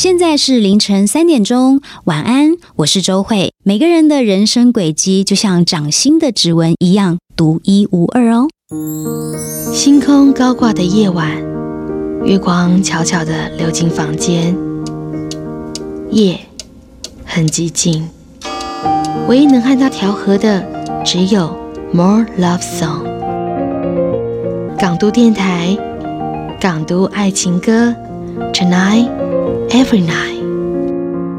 现在是凌晨3点钟，晚安，我是周慧。每个人的人生轨迹就像掌心的指纹一样独一无二哦。 星空高挂的夜晚，月光悄悄地流进房间，夜很寂静，唯一能和它调和的只有 More Love Song。 港都电台，港都爱情歌， Tonight Every Night。